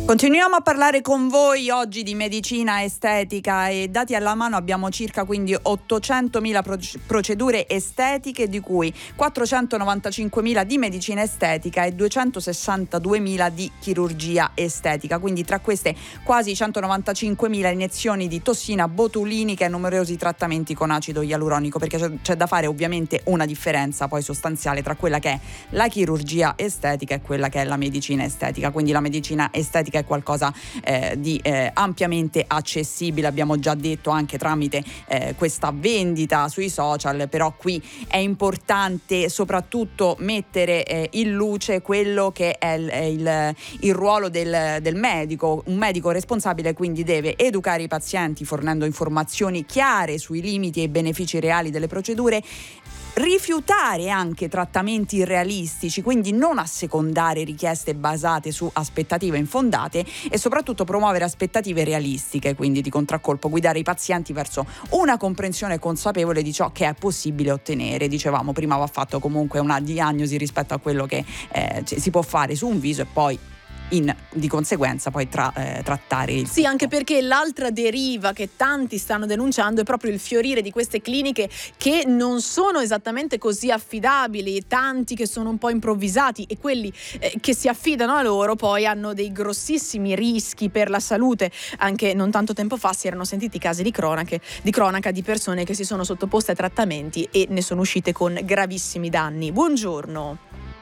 Continuiamo a parlare con voi oggi di medicina estetica e dati alla mano abbiamo circa quindi 800.000 procedure estetiche, di cui 495.000 di medicina estetica e 262.000 di chirurgia estetica. Quindi tra queste quasi 195.000 iniezioni di tossina botulinica e numerosi trattamenti con acido ialuronico, perché c'è da fare ovviamente una differenza poi sostanziale tra quella che è la chirurgia estetica e quella che è la medicina estetica. Quindi la medicina estetica è qualcosa di ampiamente accessibile, abbiamo già detto, anche tramite questa vendita sui social, però qui è importante soprattutto mettere in luce quello che è il ruolo del medico. Un medico responsabile quindi deve educare i pazienti fornendo informazioni chiare sui limiti e i benefici reali delle procedure, rifiutare anche trattamenti irrealistici, quindi non assecondare richieste basate su aspettative infondate e soprattutto promuovere aspettative realistiche, quindi di contraccolpo guidare i pazienti verso una comprensione consapevole di ciò che è possibile ottenere. Dicevamo prima, va fatto comunque una diagnosi rispetto a quello che si può fare su un viso e poi di conseguenza poi trattare il Sì, anche perché l'altra deriva che tanti stanno denunciando è proprio il fiorire di queste cliniche che non sono esattamente così affidabili, tanti che sono un po' improvvisati, e quelli che si affidano a loro poi hanno dei grossissimi rischi per la salute. Anche non tanto tempo fa si erano sentiti casi di cronaca di persone che si sono sottoposte a trattamenti e ne sono uscite con gravissimi danni. Buongiorno.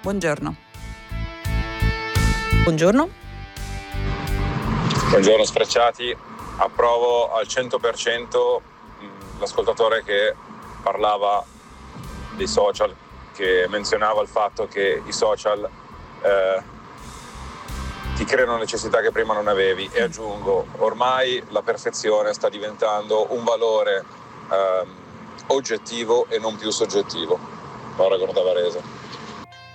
Buongiorno Sfrecciati, approvo al 100% l'ascoltatore che parlava dei social, che menzionava il fatto che i social ti creano necessità che prima non avevi, e aggiungo, ormai la perfezione sta diventando un valore oggettivo e non più soggettivo. Laura Cordavarese.